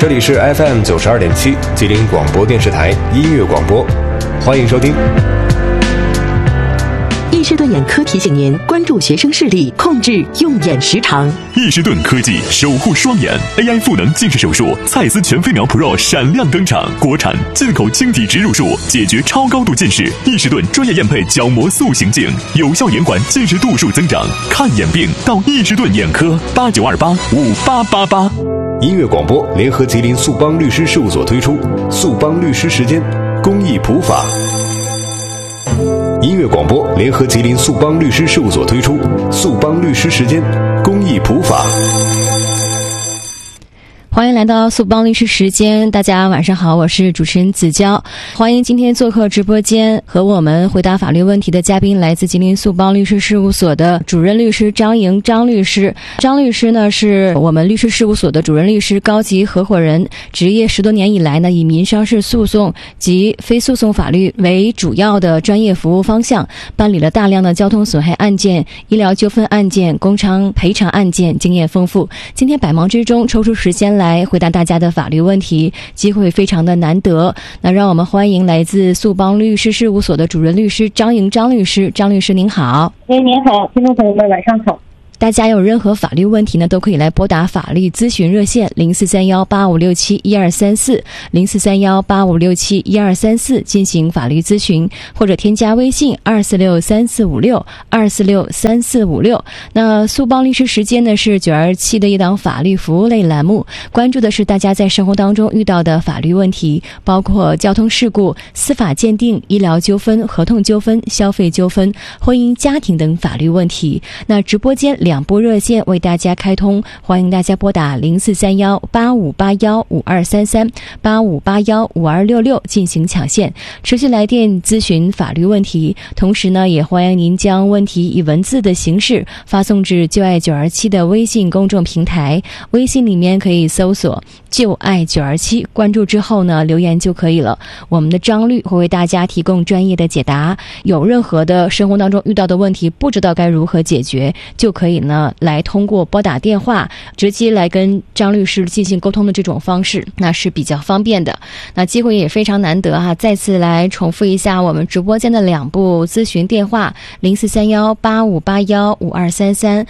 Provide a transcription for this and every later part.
这里是 FM 92.7吉林广播电视台音乐广播，欢迎收听。 易士顿眼科提醒您关注学生视力，控制用眼时长。 易士顿科技守护双眼 AI 赋能近视手术，蔡司全飞秒 Pro 闪亮登场，国产进口晶体植入术，解决超高度近视。易士顿专业验配角膜塑形镜，有效延缓近视度数增长。看眼病到易士顿眼科，89285888。 音乐广播联合吉林速邦律师事务所推出速邦律师时间公益普法。音乐广播联合吉林速邦律师事务所推出速邦律师时间公益普法。 欢迎来到速邦律师时间，大家晚上好，我是主持人子娇。欢迎今天做客直播间和我们回答法律问题的嘉宾，来自吉林速邦律师事务所的主任律师张莹张律师。张律师呢是我们律师事务所的主任律师、高级合伙人，职业10多年以来呢，以民商事诉讼及非诉讼法律为主要的专业服务方向，办理了大量的交通损害案件、医疗纠纷案件、工伤赔偿案件，经验丰富。今天百忙之中抽出时间来回答大家的法律问题，机会非常的难得。那让我们欢迎来自速邦律师事务所的主任律师张莹张律师。张律师您好。 您好，听众朋友们晚上好。 大家有任何法律问题呢，都可以来拨打法律咨询热线043185671234 043185671234进行法律咨询，或者添加微信2463456 2463456。那速邦律师时间呢是927的一档法律服务类栏目，关注的是大家在生活当中遇到的法律问题，包括交通事故、司法鉴定、医疗纠纷、合同纠纷、消费纠纷、婚姻家庭等法律问题。那直播间2部热线为大家开通，欢迎大家拨打043185815233 85815266进行抢线，持续来电咨询法律问题。同时呢，也欢迎您将问题以文字的形式发送至就爱927的微信公众平台，微信里面可以搜索就爱927，关注之后呢，留言就可以了。我们的张律会为大家提供专业的解答，有任何的生活当中遇到的问题不知道该如何解决，就可以呢来通过拨打电话直接来跟张律师进行沟通的这种方式，那是比较方便的。那机会也非常难得哈，再次来重复一下我们直播间的2部咨询电话043185815233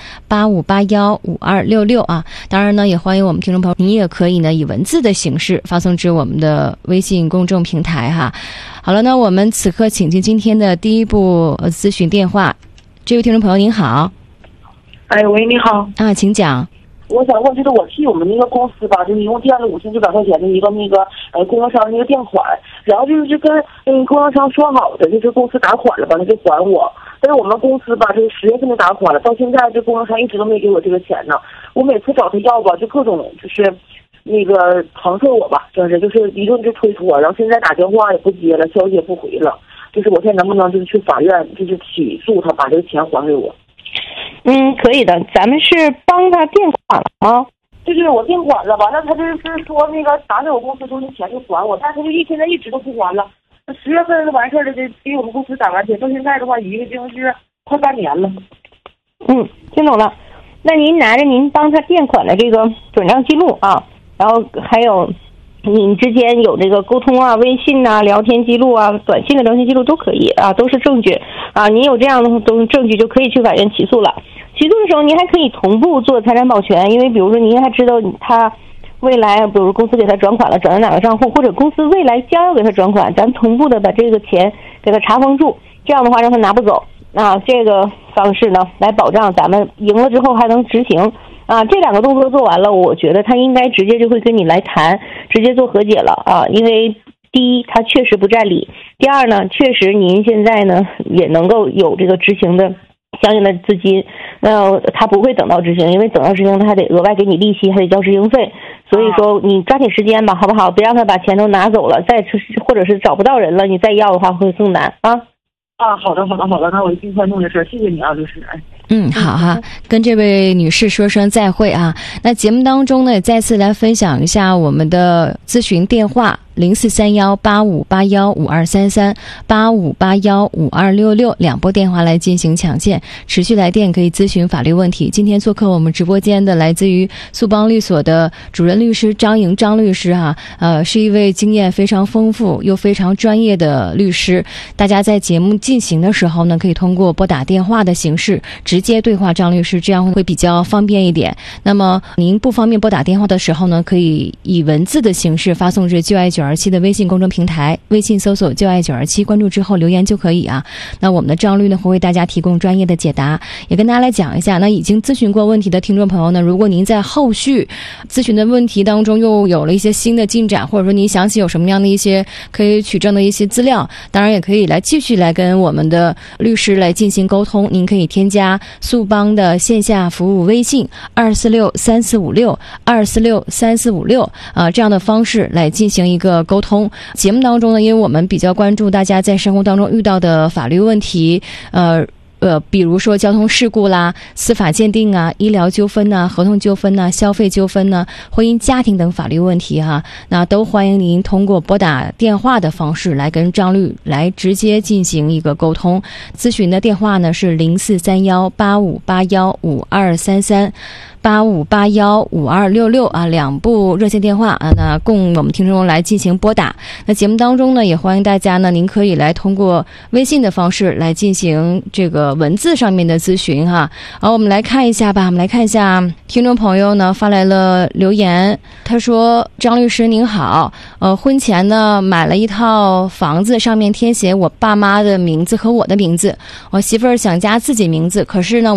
85815266啊。当然呢，也欢迎我们听众朋友，你也可以呢以文字的形式发送至我们的微信公众平台哈。好了，那我们此刻请进今天的第一部咨询电话。这位听众朋友您好。 哎，喂，你好啊，请讲。 我想问，就是我替我们那个公司吧，就是一共垫了5900块钱的一个供应商那个垫款，然后就是跟供应商说好的，就是公司打款了吧，他就还我。但是我们公司吧，就是10月份就打款了，到现在这供应商一直都没给我这个钱呢。我每次找他要吧，就各种就是搪塞我吧，就是一顿就推脱，然后现在打电话也不接了，消息也不回了。就是我现在能不能就是去法院就是起诉他，把这个钱还给我？ 可以的，咱们是帮他垫款了吗？ 就是我垫款了，完了他就是说打给我公司说那钱就还我，但是他就现在一直都不还了。10月份完事儿了，就给我们公司打完钱，到现在的话已经是快半年了。 听懂了。那您拿着您帮他垫款的这个转账记录啊，然后还有你之间有这个沟通啊、微信啊、聊天记录啊、短信的聊天记录都可以啊，都是证据啊。你有这样的证据就可以去法院起诉了。起诉的时候，您还可以同步做财产保全，因为比如说您还知道他未来，比如公司给他转款了，转到哪个账户，或者公司未来将要给他转款，咱同步的把这个钱给他查封住，这样的话让他拿不走啊。这个方式呢，来保障咱们赢了之后还能执行啊。这2个动作做完了，我觉得他应该直接就会跟你来谈，直接做和解了啊。因为第一，他确实不占理；第二呢，确实您现在呢也能够有这个执行的相应的资金，那他不会等到执行，因为等到执行他还得额外给你利息，还得交执行费。所以说你抓紧时间吧，好不好？别让他把钱都拿走了，或者是找不到人了，你再要的话会更难啊。 好的，那我尽快弄这事，谢谢你啊，律师。 好哈，跟这位女士说声再会啊。那节目当中呢，也再次来分享一下我们的咨询电话04318581523385815266两拨电话来进行抢线，持续来电可以咨询法律问题。今天做客我们直播间的来自于速邦律所的主任律师张莹张律师是一位经验非常丰富又非常专业的律师。大家在节目进行的时候呢，可以通过拨打电话的形式直接对话张律师，这样会比较方便一点。那么您不方便拨打电话的时候呢，可以以文字的形式发送至就爱927的微信公众平台，微信搜索就爱927，关注之后留言就可以啊。那我们的张律呢会为大家提供专业的解答，也跟大家来讲一下，那已经咨询过问题的听众朋友呢，如果您在后续咨询的问题当中又有了一些新的进展，或者说您想起有什么样的一些可以取证的一些资料，当然也可以来继续来跟我们的律师来进行沟通。您可以添加速邦的线下服务微信2463456这样的方式来进行一个沟通。节目当中呢，因为我们比较关注大家在生活当中遇到的法律问题，比如说交通事故啦、司法鉴定啊、医疗纠纷啊、合同纠纷啊、消费纠纷呢、婚姻家庭等法律问题那都欢迎您通过拨打电话的方式来跟张律来直接进行一个沟通。咨询的电话呢是043185815233。85815266两部热线电话那供我们听众来进行拨打。那节目当中呢，也欢迎大家呢，您可以来通过微信的方式来进行这个文字上面的咨询我们来看一下吧。我们来看一下听众朋友呢发来了留言，他说：张律师您好，婚前呢买了一套房子，上面填写我爸妈的名字和我的名字，我媳妇儿想加自己名字，可是呢